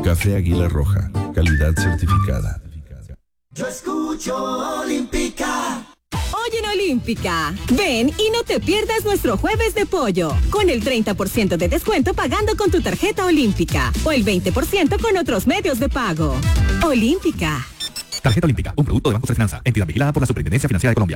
Café Águila Roja, calidad certificada. Yo escucho Olímpica. Oye en Olímpica, ven y no te pierdas nuestro jueves de pollo, con el 30% de descuento pagando con tu tarjeta Olímpica, o el 20% con otros medios de pago. Olímpica. Tarjeta Olímpica, un producto de Banco de Finanza, entidad vigilada por la Superintendencia Financiera de Colombia.